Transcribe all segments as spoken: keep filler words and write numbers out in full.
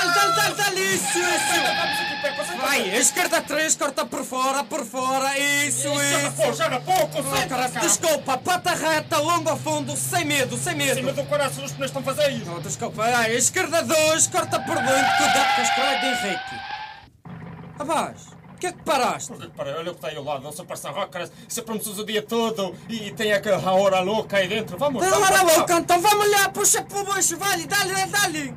dá-lhe, dá-lhe, dá-lhe, dá-lhe, isso, isso! Vai, a esquerda três, corta por fora, por fora, isso, isso! Já era pouco, Oh, caralho, desculpa, pata reta, longo ao fundo, sem medo, sem medo! Sem medo do coração, os pneus estão a fazer isso! Oh, desculpa, ai, a esquerda dois, corta por dentro, cuidado com a escola de Henrique! Rapaz, o que é que paraste? Por que parei? Olha o que está aí ao lado, não sou parça rock, cara, sempre me usa o dia todo e tem aquela hora louca aí dentro, vamos! Tem vamos, hora vamos, louca, então vamos lá, puxa pro bucho, vai, dá-lhe, dá-lhe!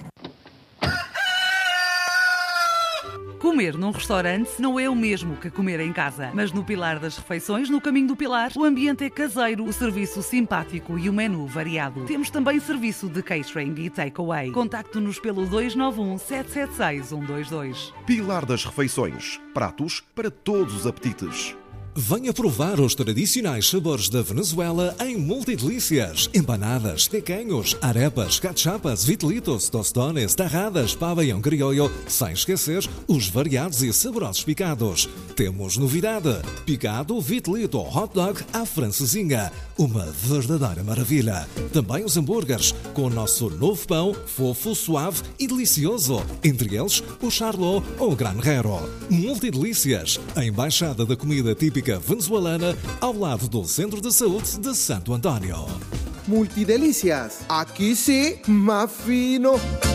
Comer num restaurante não é o mesmo que comer em casa. Mas no Pilar das Refeições, no Caminho do Pilar, o ambiente é caseiro, o serviço simpático e o menu variado. Temos também serviço de catering e takeaway. Contacte-nos pelo dois nove um, sete sete seis, um dois dois. Pilar das Refeições. Pratos para todos os apetites. Venha provar os tradicionais sabores da Venezuela em multidelícias. Empanadas, tequeños, arepas, cachapas, vitelitos, tostones, tarradas, pabellón criollo, sem esquecer os variados e saborosos picados. Temos novidade: picado, vitelito, hot dog à francesinha. Uma verdadeira maravilha. Também os hambúrgueres, com o nosso novo pão, fofo, suave e delicioso. Entre eles, o charlot ou o granjero. Multidelícias, a embaixada da comida típica venezuelana, ao lado do Centro de Saúde de Santo António. Multidelícias, aqui sim, mais fino.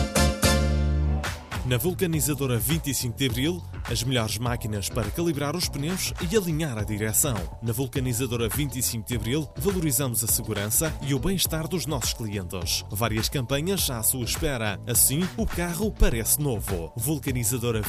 Na vulcanizadora vinte e cinco de Abril, as melhores máquinas para calibrar os pneus e alinhar a direção. Na vulcanizadora vinte e cinco de Abril, valorizamos a segurança e o bem-estar dos nossos clientes. Várias campanhas à sua espera. Assim, o carro parece novo. Vulcanizadora